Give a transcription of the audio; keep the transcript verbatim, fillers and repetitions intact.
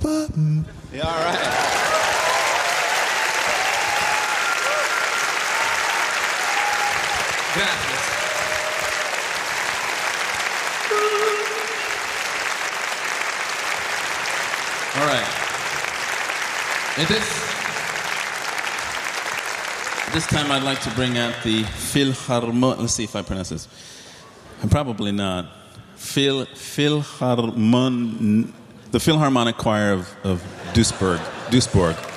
button. Yeah, all right. Gracias. All right. At this, this time I'd like to bring out the Philharmonic. Let's see if I pronounce this. I'm probably not. Phil Philharmon, the Philharmonic Choir of, of Duisburg. Duisburg.